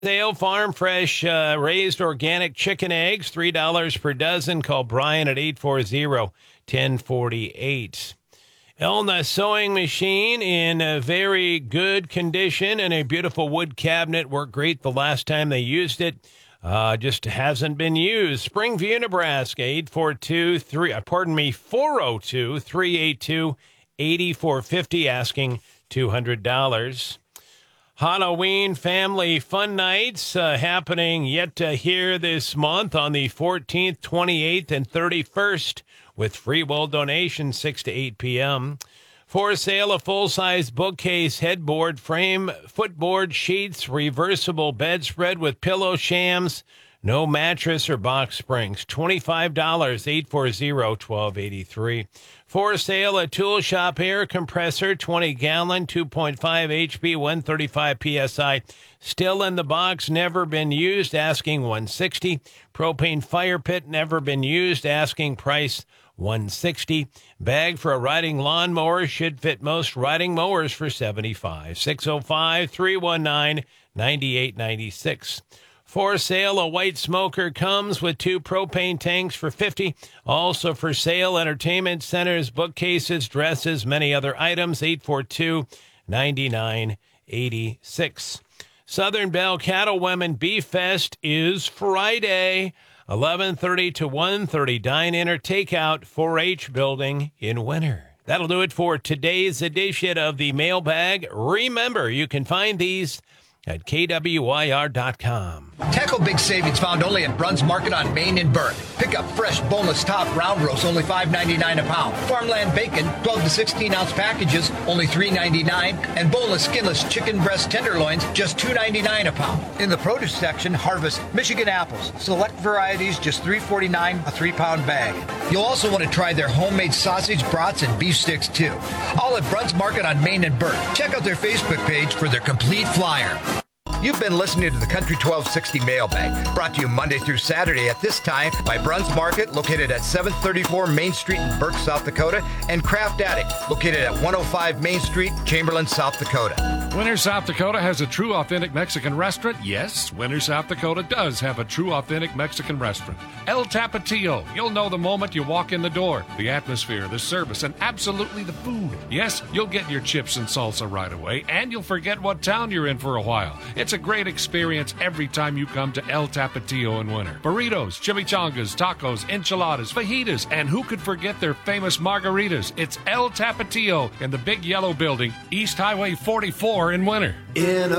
Sale Farm Fresh raised organic chicken eggs, $3 per dozen. Call Brian at 840-1048. Elna sewing machine in very good condition and a beautiful wood cabinet. Worked great the last time they used it. Just hasn't been used. Springview, Nebraska, 402-382-8450, asking $200. Halloween family fun nights happening yet here this month on the 14th, 28th, and 31st with free will donations 6 to 8 p.m. For sale, a full-size bookcase, headboard, frame, footboard, sheets, reversible bedspread with pillow shams, no mattress or box springs, $25, 840-1283. For sale, a tool shop air compressor, 20-gallon, 2.5 HP, 135 PSI. Still in the box, never been used, asking $160. Propane fire pit, never been used, asking price $160. Bag for a riding lawnmower, should fit most riding mowers for $75. 605-319-9896. For sale, a white smoker comes with 2 propane tanks for $50. Also for sale, entertainment centers, bookcases, dresses, many other items, 842-9986. Southern Belle Cattle Women Beef Fest is Friday, 11:30 to 1:30. Dine-in or takeout, 4-H building in Winter. That'll do it for today's edition of the Mailbag. Remember, you can find these at KWYR.com. Tackle big savings found only at Bruns Market on Main and Burke. Pick up fresh boneless top round roast, only $5.99 a pound. Farmland bacon, 12 to 16 ounce packages, only $3.99. And boneless skinless chicken breast tenderloins, just $2.99 a pound. In the produce section, harvest Michigan apples. Select varieties, just $3.49 a 3-pound bag. You'll also want to try their homemade sausage, brats, and beef sticks too. All at Bruns Market on Main and Burke. Check out their Facebook page for their complete flyer. You've been listening to the Country 1260 Mailbag, brought to you Monday through Saturday at this time by Bruns Market, located at 734 Main Street in Burke, South Dakota, and Craft Addict, located at 105 Main Street, Chamberlain, South Dakota. Winter, South Dakota has a true authentic Mexican restaurant. Yes, Winter, South Dakota does have a true authentic Mexican restaurant. El Tapatio. You'll know the moment you walk in the door. The atmosphere, the service, and absolutely the food. Yes, you'll get your chips and salsa right away, and you'll forget what town you're in for a while. It's a great experience every time you come to El Tapatio in Winter. Burritos, chimichangas, tacos, enchiladas, fajitas, and who could forget their famous margaritas? It's El Tapatio in the big yellow building, East Highway 44 in Winter. In